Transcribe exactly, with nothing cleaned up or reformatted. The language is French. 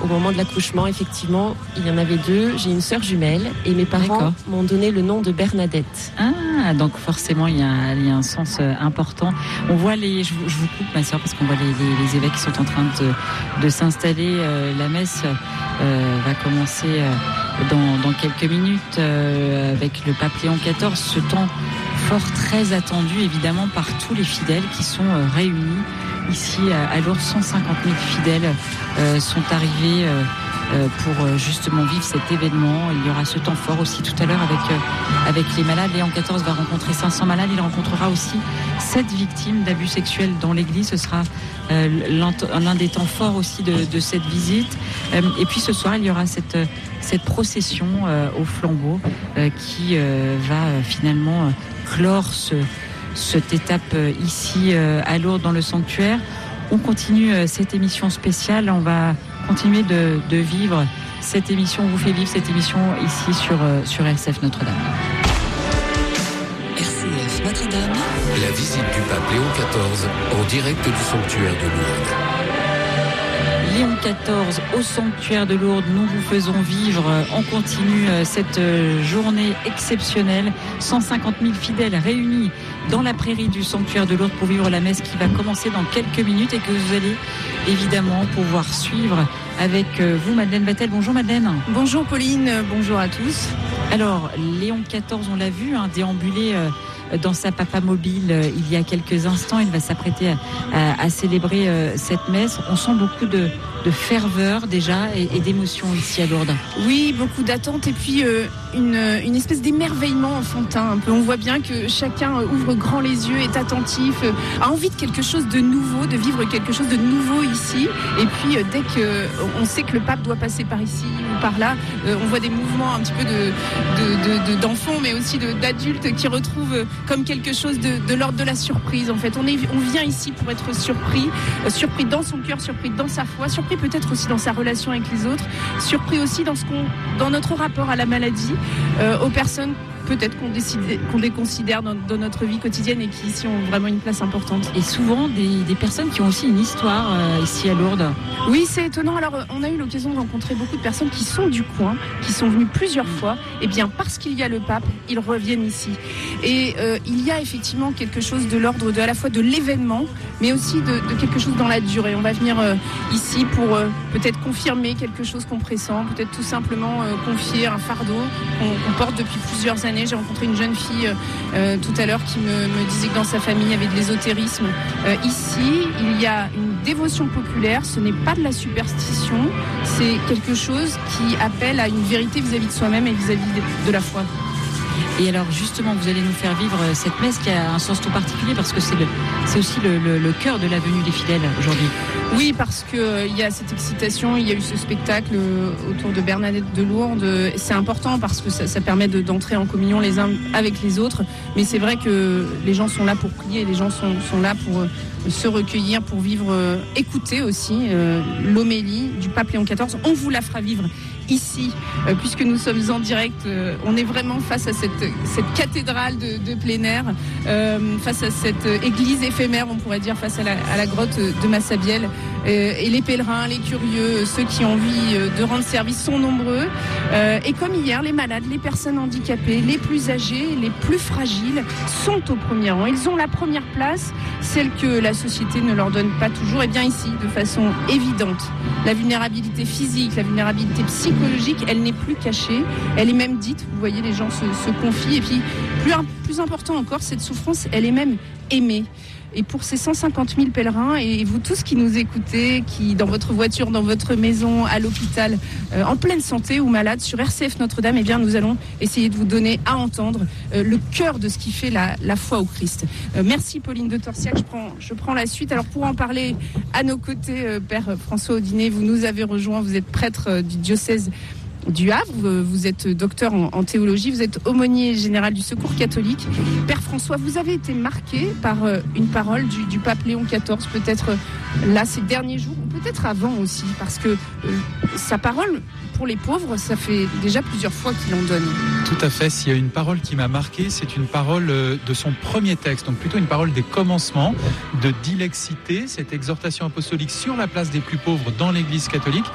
au moment de l'accouchement, effectivement, il y en avait deux. J'ai une sœur jumelle et mes parents D'accord. m'ont donné le nom de Bernadette. Ah, donc forcément, il y a, il y a un sens important. On voit les, je, je vous coupe ma sœur parce qu'on voit les, les, les évêques qui sont en train de, de s'installer. Euh, la messe euh, va commencer euh, dans, dans quelques minutes euh, avec le pape Léon quatorze. Ce temps fort très attendu évidemment par tous les fidèles qui sont euh, réunis ici à Lourdes. Cent cinquante mille fidèles euh, sont arrivés euh, euh, pour euh, justement vivre cet événement. Il y aura ce temps fort aussi tout à l'heure avec, euh, avec les malades. Léon quatorze va rencontrer cinq cents malades. Il rencontrera aussi sept victimes d'abus sexuels dans l'église. Ce sera euh, l'un, l'un des temps forts aussi de, de cette visite. Euh, et puis ce soir, il y aura cette, cette procession euh, au flambeau euh, qui euh, va euh, finalement euh, clore ce cette étape ici à Lourdes dans le sanctuaire. On continue cette émission spéciale. On va continuer de, de vivre cette émission. On vous fait vivre cette émission ici sur, sur R C F Notre-Dame. R C F Notre-Dame. La visite du pape Léon quatorze en direct du sanctuaire de Lourdes. Léon quatorze au sanctuaire de Lourdes, nous vous faisons vivre en continu cette journée exceptionnelle. cent cinquante mille fidèles réunis dans la prairie du sanctuaire de Lourdes pour vivre la messe qui va commencer dans quelques minutes et que vous allez évidemment pouvoir suivre avec vous, Madeleine Vatel. Bonjour Madeleine. Bonjour Pauline, bonjour à tous. Alors, Léon quatorze, on l'a vu, hein, déambuler euh, dans sa papa mobile euh, il y a quelques instants. Il va s'apprêter à, à, à célébrer euh, cette messe. On sent beaucoup de, de ferveur déjà et, et d'émotion ici à Lourdes. Oui, beaucoup d'attente et puis euh, une, une espèce d'émerveillement enfantin. Un peu. On voit bien que chacun ouvre grand les yeux, est attentif, euh, a envie de quelque chose de nouveau, de vivre quelque chose de nouveau ici. Et puis euh, dès qu'on sait que le pape doit passer par ici ou par là, euh, on voit des mouvements un petit peu de De, de, de, d'enfants mais aussi de, d'adultes qui retrouvent comme quelque chose de, de l'ordre de la surprise. En fait, on, est, on vient ici pour être surpris, euh, surpris dans son cœur, surpris dans sa foi, surpris peut-être aussi dans sa relation avec les autres, surpris aussi dans, ce qu'on, dans notre rapport à la maladie, euh, aux personnes peut-être qu'on, décide, qu'on déconsidère dans, dans notre vie quotidienne et qui ici ont vraiment une place importante. Et souvent des, des personnes qui ont aussi une histoire euh, ici à Lourdes. Oui, c'est étonnant. Alors, on a eu l'occasion de rencontrer beaucoup de personnes qui sont du coin, qui sont venues plusieurs fois. Et bien, parce qu'il y a le pape, ils reviennent ici. Et euh, il y a effectivement quelque chose de l'ordre de à la fois de l'événement, mais aussi de, de quelque chose dans la durée. On va venir euh, ici pour euh, peut-être confirmer quelque chose qu'on pressent, peut-être tout simplement euh, confier un fardeau qu'on, qu'on porte depuis plusieurs années. J'ai rencontré une jeune fille euh, tout à l'heure qui me, me disait que dans sa famille il y avait de l'ésotérisme. Euh, ici, il y a une dévotion populaire, ce n'est pas de la superstition, c'est quelque chose qui appelle à une vérité vis-à-vis de soi-même et vis-à-vis de, de la foi. Et alors justement, vous allez nous faire vivre cette messe qui a un sens tout particulier parce que c'est, le, c'est aussi le, le, le cœur de la venue des fidèles aujourd'hui. Oui, parce qu'il euh, y a cette excitation, il y a eu ce spectacle euh, autour de Bernadette de Lourdes. C'est important parce que ça, ça permet de, d'entrer en communion les uns avec les autres. Mais c'est vrai que les gens sont là pour prier, les gens sont, sont là pour euh, se recueillir, pour vivre, euh, écouter aussi euh, l'homélie du pape Léon quatorze. On vous la fera vivre ici, euh, puisque nous sommes en direct. Euh, on est vraiment face à cette, cette cathédrale de, de plein air, euh, face à cette église éphémère, on pourrait dire, face à la, à la grotte de Massabielle. Euh, et les pèlerins, les curieux, ceux qui ont envie de rendre service sont nombreux. Euh, et comme hier, les malades, les personnes handicapées, les plus âgés, les plus fragiles sont au premier rang. Ils ont la première place, celle que la société ne leur donne pas toujours. Et bien ici, de façon évidente, la vulnérabilité physique, la vulnérabilité psychologique, elle n'est plus cachée, elle est même dite. Vous voyez, les gens se, se confient. Et puis, plus, plus important encore, cette souffrance, elle est même aimée. Et pour ces cent cinquante mille pèlerins, et vous tous qui nous écoutez, qui dans votre voiture, dans votre maison, à l'hôpital, euh, en pleine santé ou malade, sur R C F Notre-Dame, eh bien nous allons essayer de vous donner à entendre euh, le cœur de ce qui fait la, la foi au Christ. Euh, merci Pauline de Torsiac, je prends, je prends la suite. Alors pour en parler à nos côtés, euh, Père François Audinet, vous nous avez rejoint, vous êtes prêtre euh, du diocèse du Havre, vous êtes docteur en, en théologie, vous êtes aumônier général du Secours catholique. Père François, vous avez été marqué par euh, une parole du, du pape Léon quatorze, peut-être euh, là ces derniers jours, ou peut-être avant aussi, parce que euh, sa parole pour les pauvres, ça fait déjà plusieurs fois qu'il en donne. Tout à fait, s'il y a une parole qui m'a marqué, c'est une parole de son premier texte, donc plutôt une parole des commencements, de Dilexité, cette exhortation apostolique sur la place des plus pauvres dans l'Église catholique.